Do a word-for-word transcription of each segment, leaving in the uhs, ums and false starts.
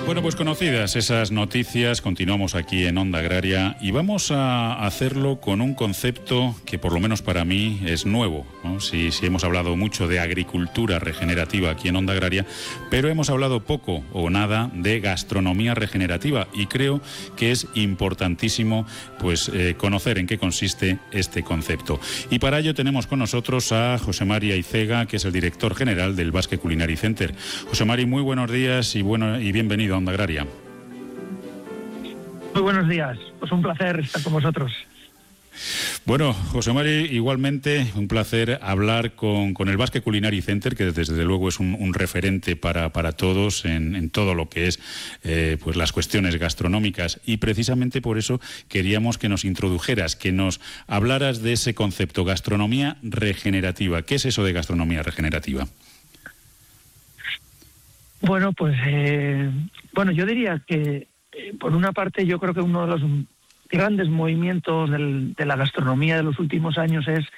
Bueno, pues conocidas esas noticias, continuamos aquí en Onda Agraria y vamos a hacerlo con un concepto que por lo menos para mí es nuevo, ¿no? Sí, sí hemos hablado mucho de agricultura regenerativa aquí en Onda Agraria, pero hemos hablado poco o nada de gastronomía regenerativa y creo que es importantísimo pues eh, conocer en qué consiste este concepto. Y para ello tenemos con nosotros a José Mari Aizega, que es el director general del Basque Culinary Center. José Mari, muy buenos días y bueno y bienvenido a Onda Agraria. Muy buenos días, pues un placer estar con vosotros. Bueno, José Mari, igualmente un placer hablar con, con el Basque Culinary Center, que desde luego es un, un referente para, para todos en, en todo lo que es eh, pues las cuestiones gastronómicas, y precisamente por eso queríamos que nos introdujeras, que nos hablaras de ese concepto, gastronomía regenerativa. ¿Qué es eso de gastronomía regenerativa? Bueno, pues eh, bueno, yo diría que eh, por una parte yo creo que uno de los grandes movimientos del, de la gastronomía de los últimos años es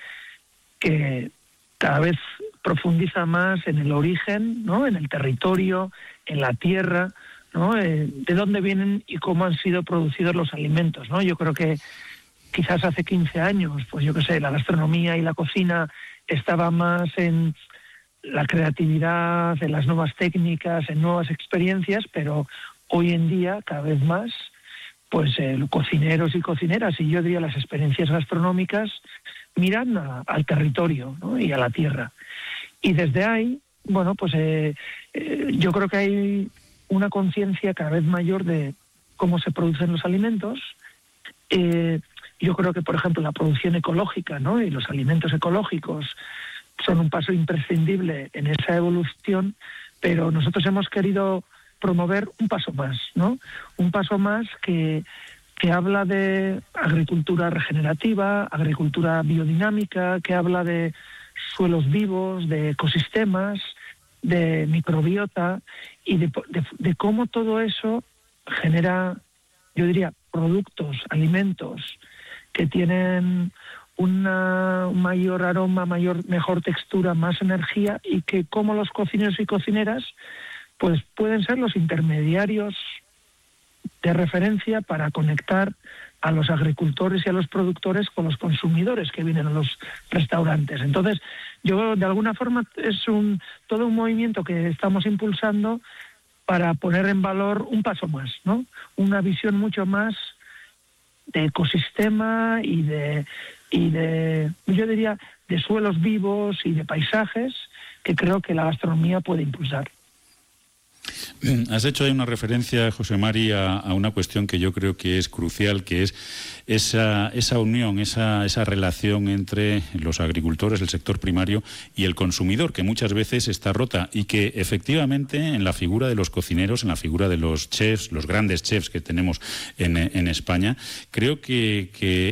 que cada vez profundiza más en el origen, ¿no? En el territorio, en la tierra, ¿no? Eh, de dónde vienen y cómo han sido producidos los alimentos, ¿no? Yo creo que quizás hace quince años, pues yo qué sé, la gastronomía y la cocina estaba más en la creatividad, en las nuevas técnicas, en nuevas experiencias, pero hoy en día, cada vez más, pues eh, cocineros y cocineras, y yo diría las experiencias gastronómicas, miran a, al territorio, ¿no? Y a la tierra. Y desde ahí, bueno, pues eh, eh, yo creo que hay una conciencia cada vez mayor de cómo se producen los alimentos. Eh, yo creo que, por ejemplo, la producción ecológica, ¿no? Y los alimentos ecológicos son un paso imprescindible en esa evolución, pero nosotros hemos querido promover un paso más, ¿no? Un paso más que, que habla de agricultura regenerativa, agricultura biodinámica, que habla de suelos vivos, de ecosistemas, de microbiota y de, de, de cómo todo eso genera, yo diría, productos, alimentos que tienen una un mayor aroma, mayor, mejor textura, más energía, y que como los cocineros y cocineras pues pueden ser los intermediarios de referencia para conectar a los agricultores y a los productores con los consumidores que vienen a los restaurantes. Entonces, yo de alguna forma es un todo un movimiento que estamos impulsando para poner en valor un paso más, ¿no? Una visión mucho más de ecosistema y de y de, yo diría, de suelos vivos y de paisajes que creo que la gastronomía puede impulsar. Has hecho ahí una referencia, José Mari, a, a una cuestión que yo creo que es crucial, que es esa, esa unión, esa, esa relación entre los agricultores, el sector primario y el consumidor, que muchas veces está rota y que efectivamente en la figura de los cocineros, en la figura de los chefs, los grandes chefs que tenemos en, en España, creo que, que